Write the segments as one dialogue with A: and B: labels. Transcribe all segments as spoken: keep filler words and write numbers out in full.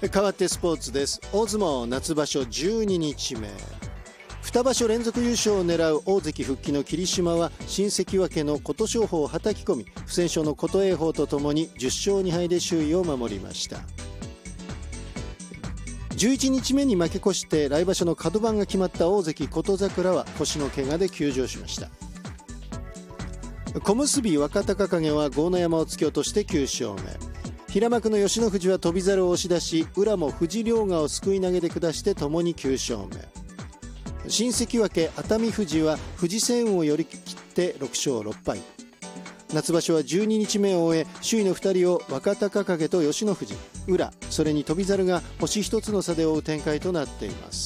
A: 変わってスポーツです。大相撲夏場所じゅうににちめ、に場所連続優勝を狙う大関復帰の霧島は新関脇の琴勝峰をはたき込み、不戦勝の琴恵峰とともにじゅっしょうにはいで首位を守りました。じゅういちにちめに負け越して来場所のカド番が決まった大関琴櫻は腰の怪我で休場しました。小結若隆景は豪ノ山を突き落としてきゅうしょうめ、平幕の吉野富士は翔猿を押し出し、宇良も藤良賀をすくい投げで下してともにきゅうしょうめ、新関脇熱海富士は藤青雲を寄り切ってろくしょうろっぱい。夏場所はじゅうににちめを終え、首位のふたりを若隆景と吉野富士、宇良、それに翔猿が星ひとつの差で追う展開となっています。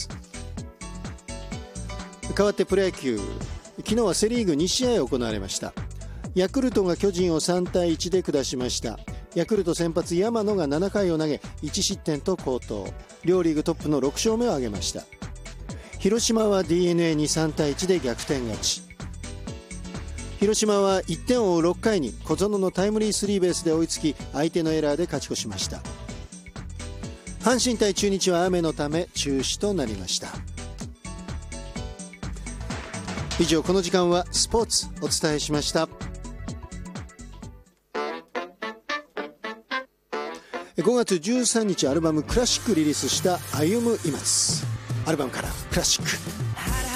A: 変わってプロ野球、昨日はセリーグにしあい行われました。ヤクルトが巨人をさんたいいちで下しました。ヤクルト先発山野がななかいを投げいちしってんと好投、両リーグトップのろくしょうめを挙げました。広島は ディーエヌエー にさんたいいちで逆転勝ち。広島はいってんを追うろっかいに小園のタイムリースリーベースで追いつき、相手のエラーで勝ち越しました。阪神対中日は雨のため中止となりました。以上、この時間はスポーツお伝えしました。ごがつじゅうさんにちアルバムクラシックリリースした歩む今です。アルバムからクラシック。